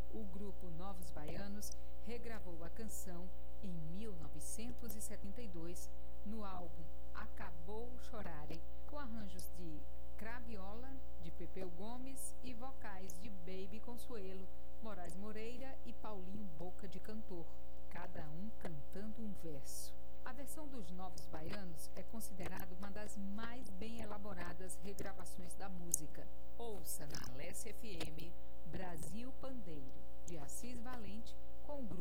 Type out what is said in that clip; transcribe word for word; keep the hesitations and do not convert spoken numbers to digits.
O grupo Novos Baianos regravou a canção em mil novecentos e setenta e dois no álbum Acabou Chorare, com arranjos de Craviola, de Pepeu Gomes e vocais de Baby Consuelo, Moraes Moreira e Paulinho Boca de Cantor, cada um cantando um verso. A versão dos Novos Baianos é considerada uma das mais bem elaboradas regravações da música. Ouça na Alesse F M Brasil Pandeiro, de Assis Valente, com o grupo